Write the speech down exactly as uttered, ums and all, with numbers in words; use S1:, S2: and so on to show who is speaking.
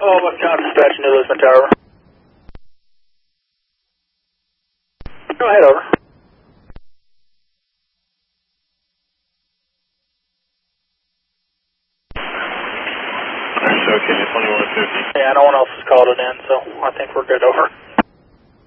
S1: Oh, Wisconsin dispatch, New Lisbon Tower. Go ahead, over.
S2: Alright, so okay, twenty-one fifty.
S1: Yeah, no one else has called it in, so I think we're good, over.